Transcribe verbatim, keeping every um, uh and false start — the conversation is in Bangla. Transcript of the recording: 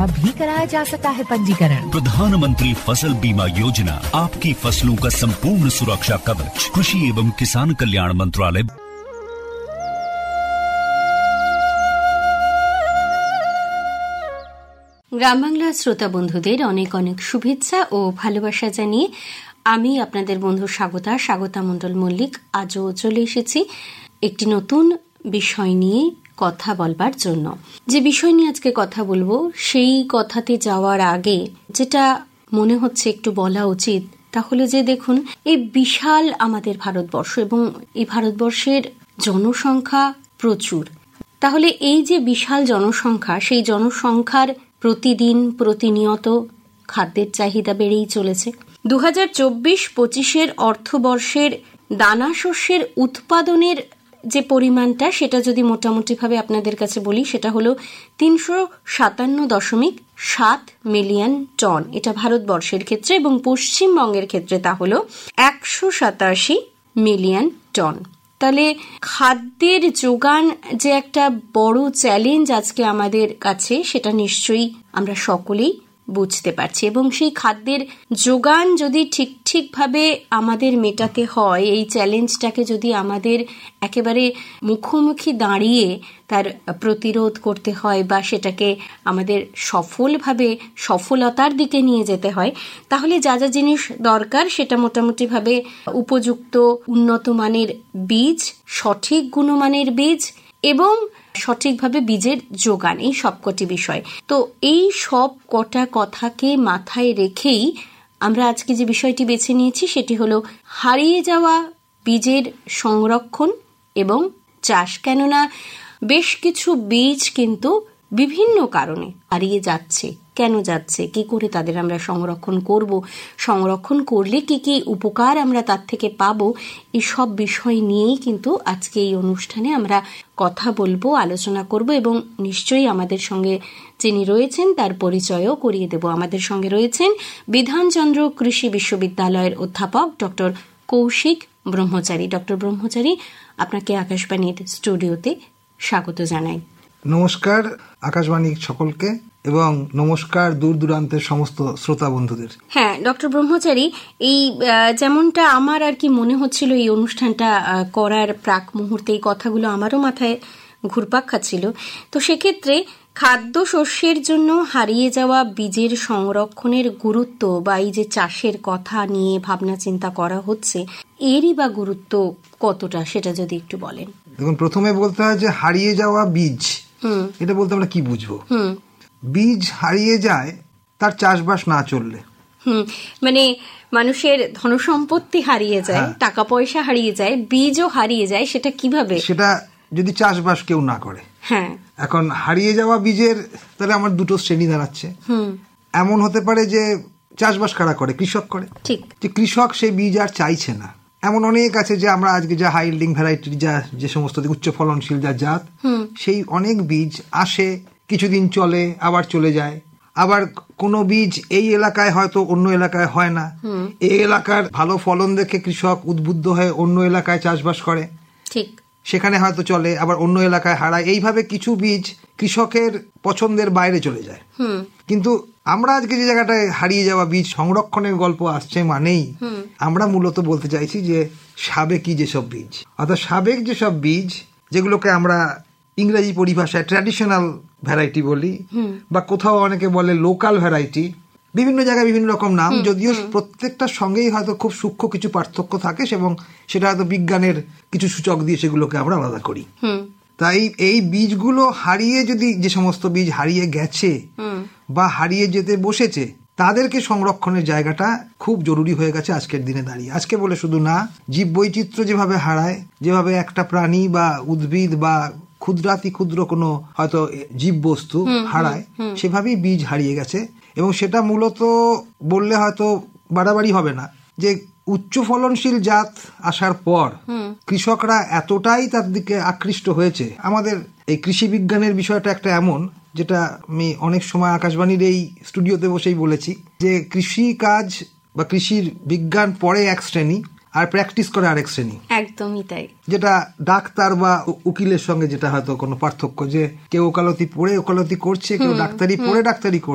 भी कराया जा सकता है पंजीकरण। प्रधानमंत्री फसल बीमा योजना, आपकी फसलों का संपूर्ण सुरक्षा कवच, कृषि एवं किसान कल्याण मंत्रालय। গ্রাম বাংলার শ্রোতা বন্ধুদের অনেক অনেক শুভেচ্ছা ও ভালোবাসা জানিয়ে আমি আপনাদের বন্ধু স্বাগতা স্বাগতা মণ্ডল মল্লিক আজও চলে এসেছি একটি নতুন বিষয় নিয়ে কথা বলবার জন্য। যে বিষয় নিয়ে আজকে কথা বলবো সেই কথাতে যাওয়ার আগে যেটা মনে হচ্ছে একটু বলা উচিত, তাহলে যে দেখুন এই বিশাল আমাদের ভারতবর্ষ এবং এই ভারতবর্ষের জনসংখ্যা প্রচুর। তাহলে এই যে বিশাল জনসংখ্যা, সেই জনসংখ্যার প্রতিদিন প্রতিনিয়ত খাদ্যের চাহিদা বেড়েই চলেছে। দু হাজার চব্বিশ পঁচিশের অর্থবর্ষের দানা শস্যের উৎপাদনের যে পরিমাণটা, সেটা যদি মোটামুটিভাবে আপনাদের কাছে বলি, সেটা হলো তিনশো সাতান্ন দশমিক সাত মিলিয়ন টন। এটা ভারতবর্ষের ক্ষেত্রে, এবং পশ্চিমবঙ্গের ক্ষেত্রে তা হলো একশো সাতাশি মিলিয়ন টন। তাহলে খাদ্যের যোগান যে একটা বড় চ্যালেঞ্জ আজকে আমাদের কাছে, সেটা নিশ্চয়ই আমরা সকলেই বুঝতে পারছি। এবং সেই খাদ্যের যোগান যদি ঠিক ঠিকভাবে আমাদের মেটাতে হয়, এই চ্যালেঞ্জটাকে যদি আমাদের একেবারে মুখোমুখি দাঁড়িয়ে তার প্রতিরোধ করতে হয় বা সেটাকে আমাদের সফলভাবে সফলতার দিকে নিয়ে যেতে হয়, তাহলে যা যা জিনিস দরকার সেটা মোটামুটিভাবে উপযুক্ত উন্নত মানের বীজ, সঠিক গুণমানের বীজ এবং সঠিকভাবে বীজের যোগান, এই সবকটি বিষয়। তো এই সব কটা কথাকে মাথায় রেখেই আমরা আজকে যে বিষয়টি বেছে নিয়েছি সেটি হলো হারিয়ে যাওয়া বীজের সংরক্ষণ এবং চাষ। কেননা বেশ কিছু বীজ কিন্তু বিভিন্ন কারণে হারিয়ে যাচ্ছে। কেন যাচ্ছে, কি করে তাদের আমরা সংরক্ষণ করব, সংরক্ষণ করলে কি কি উপকার আমরা তার থেকে পাবো, এই সব বিষয় নিয়েই কিন্তু আজকে এই অনুষ্ঠানে আমরা কথা বলবো, আলোচনা করব। এবং নিশ্চয়ই আমাদের সঙ্গে যিনি রয়েছেন তার পরিচয়ও করিয়ে দেব। আমাদের সঙ্গে রয়েছেন বিধানচন্দ্র কৃষি বিশ্ববিদ্যালয়ের অধ্যাপক ডক্টর কৌশিক ব্রহ্মচারী। ডক্টর ব্রহ্মচারী, আপনাকে আকাশবাণীর স্টুডিওতে স্বাগত জানাই। নমস্কার আকাশবাণী সকলকে, এবং নমস্কার দূর দূরান্তের সমস্ত শ্রোতা বন্ধুদের। হ্যাঁ ডক্টর ব্রহ্মচারী, এই যেমনটা আমার আর কি মনে হচ্ছিল এই অনুষ্ঠানটা করার প্রাক মুহূর্তে, এই কথাগুলো আমারও মাথায় ঘুরপাক খাচ্ছিল। তো সেক্ষেত্রে খাদ্য শস্যের জন্য হারিয়ে যাওয়া বীজের সংরক্ষণের গুরুত্ব বা এই যে চাষের কথা নিয়ে ভাবনা চিন্তা করা হচ্ছে, এরই বা গুরুত্ব কতটা সেটা যদি একটু বলেন। দেখুন, প্রথমে বলতে হয় যে হারিয়ে যাওয়া বীজ, এটা বলতে আমরা কি বুঝবো? বীজ হারিয়ে যায় তার চাষবাস না চললে। হুম মানে মানুষের ধনসম্পত্তি হারিয়ে যায়, টাকা পয়সা হারিয়ে যায়, বীজও হারিয়ে যায়। সেটা কিভাবে? সেটা যদি চাষবাস কেউ না করে। হ্যাঁ, এখন হারিয়ে যাওয়া বীজের তাহলে আমার দুটো শ্রেণী দাঁড়াচ্ছে। এমন হতে পারে যে চাষবাস কারা করে? কৃষক করে। ঠিক, যে কৃষক সেই বীজ আর চাইছে না। এমন অনেক আছে যে আমরা আজকে যা হাই ইল্ডিং ভ্যারাইটির যা যে সমস্ত উচ্চ ফলনশীল যা জাত, সেই অনেক বীজ আসে, কিছুদিন চলে, আবার চলে যায়। আবার কোনো বীজ এই এলাকায় হয়তো অন্য এলাকায় হয় না, এই এলাকার ভালো ফলন দেখে কৃষক উদ্বুদ্ধ হয়ে অন্য এলাকায় চাষবাস করে, ঠিক সেখানে হয়তো চলে, আবার অন্য এলাকায় হারায়। এইভাবে কিছু বীজ কৃষকের পছন্দের বাইরে চলে যায়। কিন্তু আমরা আজকে যে জায়গাটায় হারিয়ে যাওয়া বীজ সংরক্ষণের গল্প আসছে, মানেই আমরা মূলত বলতে চাইছি যে সাবেকি যেসব বীজ, অর্থাৎ সাবেক যেসব বীজ, যেগুলোকে আমরা ইংরেজি পরিভাষায় ট্র্যাডিশনাল ভ্যারাইটি বলি, বা কোথাও অনেকে বলে লোকাল ভ্যারাইটি, বিভিন্ন জায়গায় বিভিন্ন রকম নাম, যদিও প্রত্যেকটার সঙ্গেই হয়তো খুব সূক্ষ্ম কিছু পার্থক্য থাকে, এবং সেটা হয়তো বিজ্ঞানের কিছু সূচক দিয়ে সেগুলোকে আমরা আলাদা করি। তাই এই বীজগুলো হারিয়ে, যদি যে সমস্ত বীজ হারিয়ে গেছে বা হারিয়ে যেতে বসেছে, তাদেরকে সংরক্ষণের জায়গাটা খুব জরুরি হয়ে গেছে আজকের দিনে দাঁড়িয়ে। আজকে বলে শুধু না, জীব বৈচিত্র্য যেভাবে হারায়, যেভাবে একটা প্রাণী বা উদ্ভিদ বা ক্ষুদ্রাতি ক্ষুদ্র কোনো হয়তো জীব বস্তু হারায়, সেভাবেই বীজ হারিয়ে গেছে। এবং সেটা মূলত বললে হয়তো বাড়াবাড়ি হবে না যে উচ্চ ফলনশীল জাত আসার পর কৃষকরা এতটাই তার দিকে আকৃষ্ট হয়েছে। আমাদের এই কৃষি বিজ্ঞানের বিষয়টা একটা এমন, যেটা আমি অনেক সময় আকাশবাণীর এই স্টুডিওতে বসেই বলেছি, যে কৃষি কাজ বা কৃষির বিজ্ঞান পড়ে এক শ্রেণী, আর প্র্যাকটিস করে আরেক শ্রেণী। একদমই তাই। যেটা ডাক্তার বা উকিলের সঙ্গে যেটা হয়তো কোনো পার্থক্য, যে কেউ ওকালতি পড়ে ওকালতি করছে, কেউ ডাক্তারি পড়ে ডাক্তারি করছে।